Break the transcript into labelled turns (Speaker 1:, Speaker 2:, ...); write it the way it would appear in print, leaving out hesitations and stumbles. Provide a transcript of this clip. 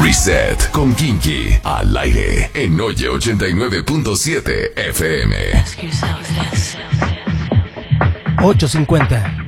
Speaker 1: Reset con Kinky al aire en Oye 89.7 FM.
Speaker 2: 8:50.